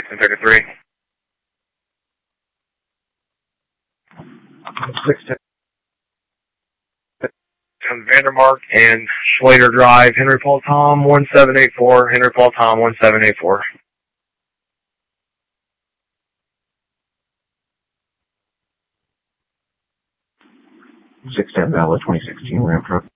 1033. 610. Vandermark and Schlater Drive, Henry Paul Tom 1784, Henry Paul Tom 1784. 610 Valid 2016 ramp truck.